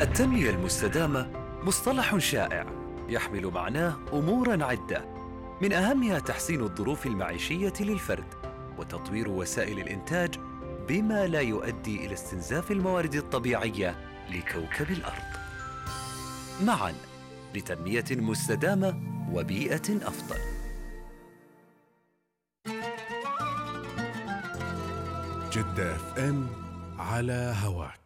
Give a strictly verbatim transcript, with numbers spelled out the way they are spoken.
التنمية المستدامة مصطلح شائع يحمل معناه أموراً عدة، من أهمها تحسين الظروف المعيشية للفرد وتطوير وسائل الإنتاج بما لا يؤدي إلى استنزاف الموارد الطبيعية لكوكب الأرض. معاً لتنمية مستدامة وبيئة أفضل. جدة اف ام على هواك.